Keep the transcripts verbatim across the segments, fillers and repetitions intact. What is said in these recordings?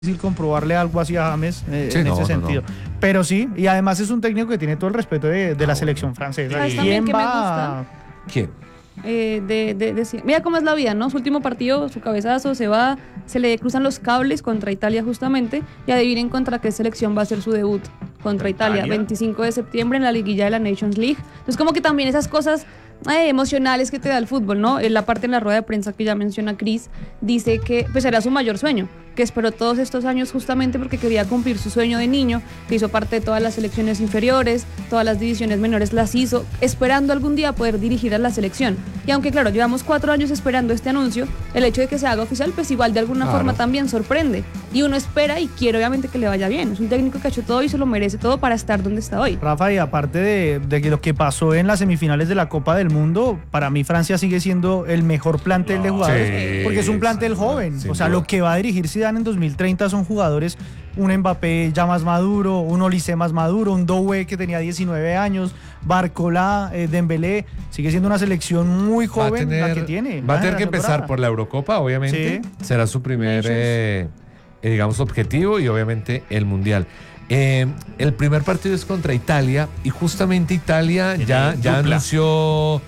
difícil comprobarle algo así a James eh, Sí, en no, ese no, sentido. no. Pero sí, y además es un técnico que tiene todo el respeto de, de la Ah, selección francesa. ¿Sabes también ¿Quién que me va? ¿Quién? Eh, de, de, de- mira cómo es la vida, ¿no? Su último partido, su cabezazo, se va, se le cruzan los cables contra Italia justamente, y adivinen contra qué selección va a ser su debut contra Italia, Italia. veinticinco de septiembre en la liguilla de la Nations League. Entonces como que también esas cosas eh, emocionales que te da el fútbol, ¿no? En la parte en la rueda de prensa que ya menciona Cris, dice que pues era su mayor sueño, que esperó todos estos años justamente porque quería cumplir su sueño de niño, que hizo parte de todas las selecciones inferiores, todas las divisiones menores las hizo, esperando algún día poder dirigir a la selección. Y aunque claro, llevamos cuatro años esperando este anuncio, el hecho de que se haga oficial, pues igual de alguna Claro. forma también sorprende. Y uno espera y quiere obviamente que le vaya bien. Es un técnico que ha hecho todo y se lo merece todo para estar donde está hoy. Rafa, y aparte de, de que lo que pasó en las semifinales de la Copa del Mundo, para mí Francia sigue siendo el mejor plantel de jugadores, Sí, porque es un plantel sin joven. duda, sin O sea, duda. lo que va a dirigir Zidane en dos mil treinta son jugadores, un Mbappé ya más maduro, un Olise más maduro, un Doué que tenía diecinueve años, Barcola, eh, Dembélé, sigue siendo una selección muy Va a joven tener, la que tiene. va a tener que generación empezar dorada. por la Eurocopa, obviamente. Sí. Será su primer, Nations. eh, eh, digamos, objetivo y obviamente el Mundial. Eh, el primer partido es contra Italia y justamente Italia Tiene ya, ya dupla. anunció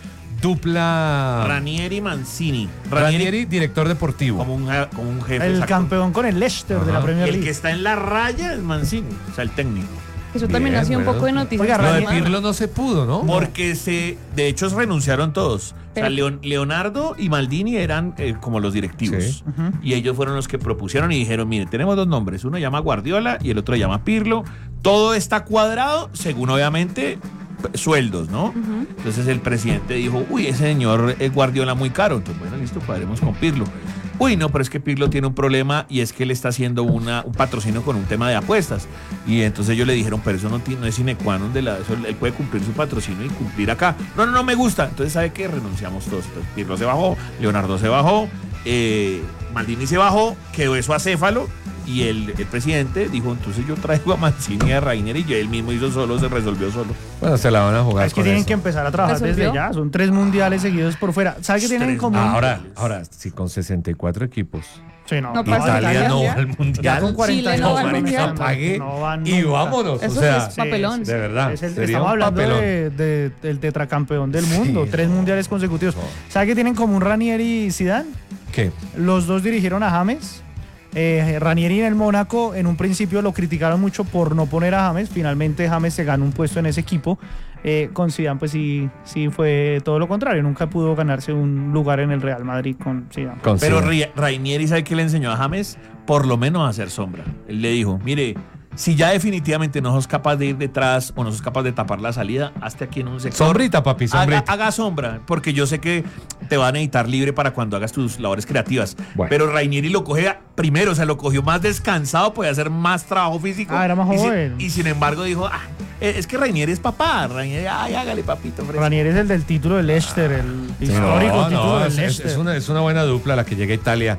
dupla. Ranieri Mancini. Ranieri, director deportivo. como un, ja- como un jefe. El exacto. campeón con el Leicester de la Ajá. Premier El League. que está en la raya es Mancini, o sea, el técnico. Eso también Bien, ha sido un bueno. poco de noticia. Oiga, Lo de Ranieri- Pirlo no se pudo, ¿no? Porque se, de hecho, renunciaron todos. O sea, Pero- Leon- Leonardo y Maldini eran eh, como los directivos. Sí. Ujú. Y ellos fueron los que propusieron y dijeron, mire, tenemos dos nombres. Uno llama Guardiola y el otro llama Pirlo. Todo está cuadrado según, obviamente, p- sueldos, ¿no? Ujú. Entonces el presidente dijo, uy, ese señor es Guardiola muy caro. Entonces, bueno, listo, cuadremos con Pirlo. Uy, no, pero es que Pirlo tiene un problema y es que él está haciendo una, un patrocinio con un tema de apuestas. Y entonces ellos le dijeron, pero eso no, tiene, no es sine qua non de la... Eso, él puede cumplir su patrocinio y cumplir acá. No, no, no me gusta. Entonces, ¿sabe qué? Renunciamos todos. Entonces, Pirlo se bajó, Leonardo se bajó, eh, Maldini se bajó, quedó eso acéfalo. Y el, el presidente dijo, entonces yo traigo a Mancini y a Rainer y yo él mismo hizo solo, se resolvió solo. Bueno, se la van a jugar Es que con tienen eso. que empezar a trabajar ¿Resolvió? desde ya. Son tres mundiales seguidos por fuera. ¿Sabe qué tienen en Tres. común? Ahora, ahora, si con sesenta y cuatro equipos Sí, no. No no, pasa Italia Italia no ya. va al Ya mundial, con cuarenta Chile no va al años, mundial. no apague no van y nunca. vámonos. Eso o sea, es papelón. de verdad. Es el- sería estamos un hablando papelón. de, de- del tetracampeón del mundo, Sí. tres mundiales consecutivos. No. ¿Sabe qué tienen como un Ranieri y Zidane? ¿Qué? Los dos dirigieron a James. Eh, Ranieri en el Mónaco en un principio lo criticaron mucho por no poner a James. Finalmente James se ganó un puesto en ese equipo. Eh, con Zidane pues sí, sí fue todo lo contrario. Nunca pudo ganarse un lugar en el Real Madrid con Zidane. Con Pero Zidane. Ri- Rainieri, ¿sabe qué le enseñó a James? Por lo menos a hacer sombra. Él le dijo, mire, si ya definitivamente no sos capaz de ir detrás o no sos capaz de tapar la salida, hazte aquí en un sector. Sombrita, papi, Haga, sombrita. haga sombra, porque yo sé que te van a necesitar libre para cuando hagas tus labores creativas. Bueno. Pero Rainieri lo coge a- primero, o sea, lo cogió más descansado, podía hacer más trabajo físico. Ah, era más y si- joven. Y, sin embargo dijo, ah, eh, es que Rainieri es papá. Rainieri, ay, hágale, papito. fresco". Ranieri es el del título del Leicester, el Sí, histórico no, título no, del es, es- Leicester. es una, es una buena dupla la que llega a Italia.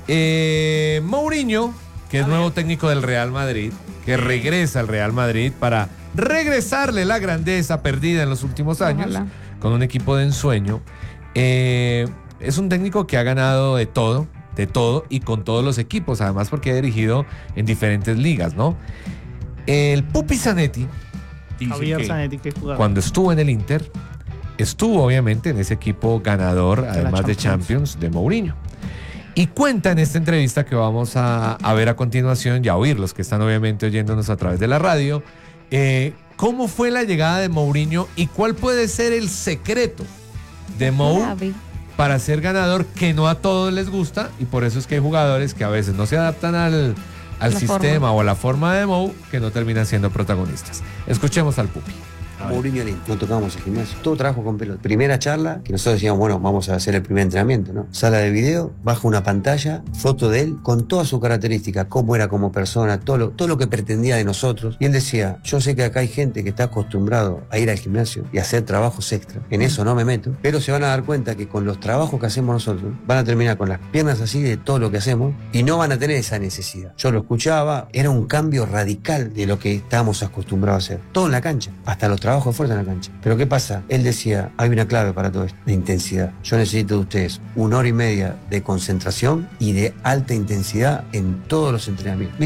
Eh, Mourinho, que es nuevo técnico del Real Madrid, que regresa al Real Madrid para regresarle la grandeza perdida en los últimos años, Ojalá. con un equipo de ensueño. Eh, es un técnico que ha ganado de todo, de todo y con todos los equipos, además porque ha dirigido en diferentes ligas, ¿no? El Pupi Zanetti, Dice Javier que- Zanetti, que jugaba. cuando estuvo en el Inter, estuvo obviamente en ese equipo ganador, la además de Champions. Champions, de Mourinho. Y cuenta en esta entrevista que vamos a, a ver a continuación y a oír los que están obviamente oyéndonos a través de la radio, eh, cómo fue la llegada de Mourinho y cuál puede ser el secreto de Mou Clave. para ser ganador, que no a todos les gusta, y por eso es que hay jugadores que a veces no se adaptan al, al La sistema forma. o a la forma de Mou, que no terminan siendo protagonistas. Escuchemos al Pupi. Mourinho Lin, no tocábamos el gimnasio, todo trabajo con pelota. Primera charla, que nosotros decíamos, bueno, vamos a hacer el primer entrenamiento, ¿no? Sala de video, baja una pantalla, foto de él, con todas sus características, cómo era como persona, todo lo, todo lo que pretendía de nosotros. Y él decía, yo sé que acá hay gente que está acostumbrado a ir al gimnasio y a hacer trabajos extra, en eso no me meto, pero se van a dar cuenta que con los trabajos que hacemos nosotros, van a terminar con las piernas así de todo lo que hacemos y no van a tener esa necesidad. Yo lo escuchaba, era un cambio radical de lo que estábamos acostumbrados a hacer, todo en la cancha, hasta los trabajos trabajo de fuerza en la cancha. Pero ¿qué pasa? Él decía, hay una clave para todo esto, la intensidad. Yo necesito de ustedes una hora y media de concentración y de alta intensidad en todos los entrenamientos.